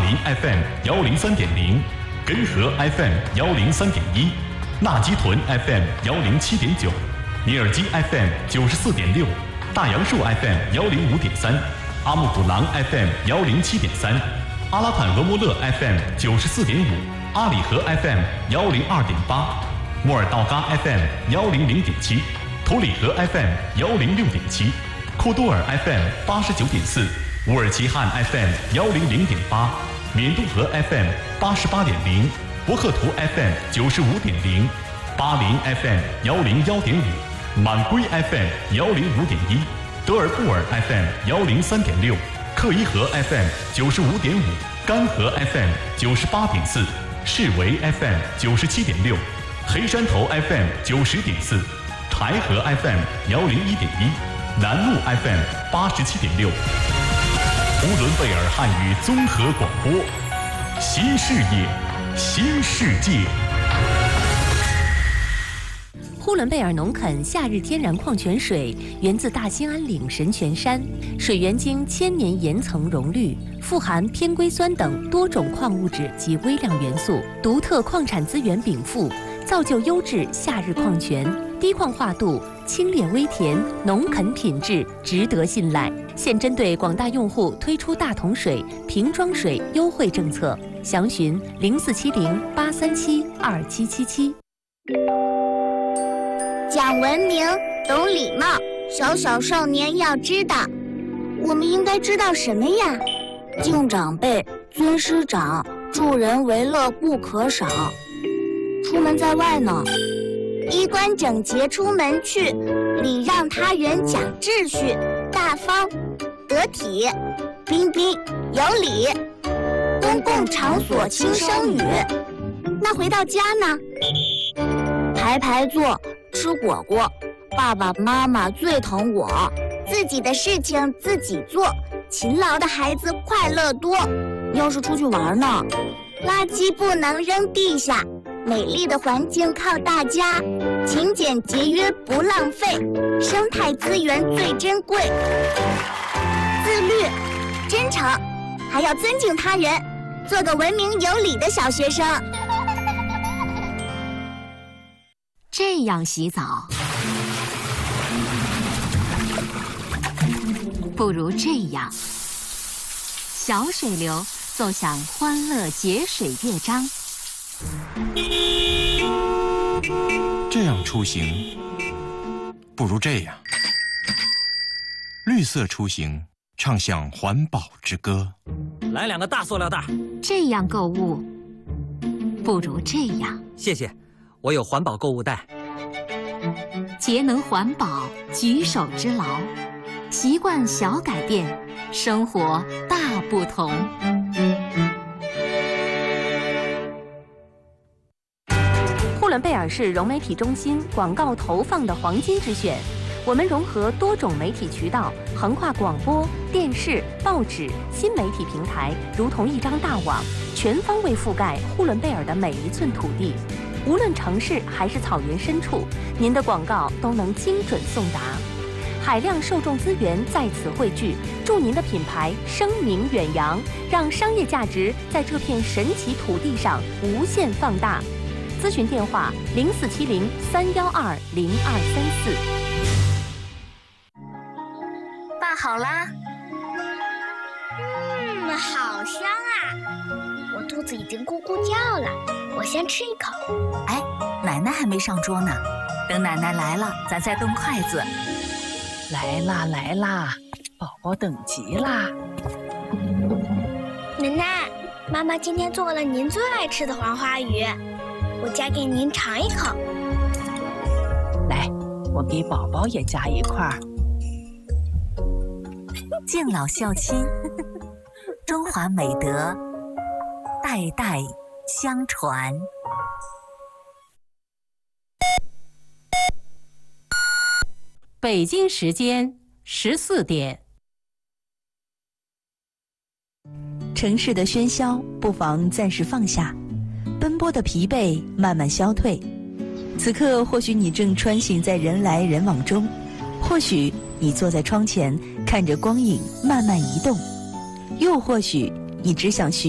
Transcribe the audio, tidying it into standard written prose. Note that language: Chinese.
林 FM 103.0，根河 FM 103.1，纳基屯 FM 107.9，尼尔基 FM 94.6，大杨树 FM 105.3，阿木古朗 FM 107.3，阿拉坦俄莫勒 FM 94.5，阿里河 FM 102.8，莫尔道嘎 FM 100.7，图里河 FM 106.7，库多尔 FM 89.4，乌尔齐汉 FM 100.8，缅度河 FM 88.0，博克图 FM 95.0，巴林 FM 101.5，满归 FM 105.1，德尔布尔 FM 103.6，克伊河 FM 95.5，干河 FM 98.4，士维 FM 97.6，黑山头 FM 90.4，柴河 FM 101.1，南路 FM 87.6。呼伦贝尔汉语综合广播，新视野，新世界。 呼伦贝尔农垦夏日天然矿泉水源自大兴安岭神泉山，水源经千年岩层溶滤，富含偏硅酸等多种矿物质及微量元素，独特矿产资源禀赋，造就优质夏日矿泉，低矿化度，清冽微甜，农垦品质，值得信赖。现针对广大用户推出大桶水、瓶装水优惠政策，详询0470-837-2777。 讲文明，懂礼貌，小小少年要知道。我们应该知道什么呀？敬长辈，尊师长，助人为乐不可少。出门在外呢，衣冠整洁出门去，礼让他人讲秩序，大方得体，彬彬有礼。公共场所轻声语。那回到家呢？排排坐，吃果果，爸爸妈妈最疼我，自己的事情自己做，勤劳的孩子快乐多。要是出去玩呢？垃圾不能扔地下，美丽的环境靠大家，勤俭节约不浪费，生态资源最珍贵。自律、真诚，还要尊敬他人，做个文明有礼的小学生。 这样洗澡，不如这样。小水流奏响欢乐节水乐章。 这样出行，不如这样。绿色出行，唱响环保之歌。 来2个大塑料袋。 这样购物，不如这样。 谢谢，我有环保购物袋。 节能环保，举手之劳，习惯小改变，生活大不同。呼伦贝尔市融媒体中心广告投放的黄金之选。我们融合多种媒体渠道，横跨广播、电视、报纸、新媒体平台，如同一张大网，全方位覆盖呼伦贝尔的每一寸土地。无论城市还是草原深处，您的广告都能精准送达。海量受众资源在此汇聚，助您的品牌声名远扬，让商业价值在这片神奇土地上无限放大。咨询电话0470-312-0234。 拌好啦。好香啊！我肚子已经咕咕叫了，我先吃一口。 哎，奶奶还没上桌呢，等奶奶来了，咱再动筷子。 来啦来啦，宝宝等急啦！ 奶奶，妈妈今天做了您最爱吃的黄花鱼，我夹给您尝一口。 来，我给宝宝也夹一块儿。 敬老孝亲，中华美德，代代相传。 北京时间14点。 城市的喧嚣不妨暂时放下，奔波的疲惫慢慢消退。此刻或许你正穿行在人来人往中，或许你坐在窗前看着光影慢慢移动，又或许你只想寻